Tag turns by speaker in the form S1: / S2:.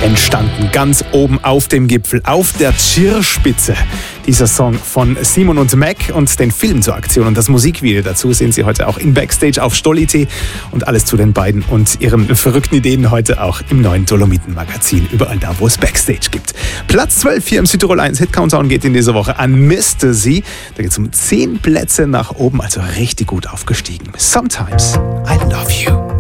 S1: entstanden, ganz oben auf dem Gipfel, auf der Tschirspitze. Dieser Song von Simon und Mac und den Film zur Aktion und das Musikvideo dazu sehen Sie heute auch in Backstage auf Stolli.t und alles zu den beiden und ihren verrückten Ideen heute auch im neuen Dolomiten-Magazin, überall da, wo es Backstage gibt. Platz 12 hier im Südtirol 1 Hit Countdown geht in dieser Woche an Mr. Z. Da geht es um 10 Plätze nach oben, also richtig gut aufgestiegen. Sometimes I Love You.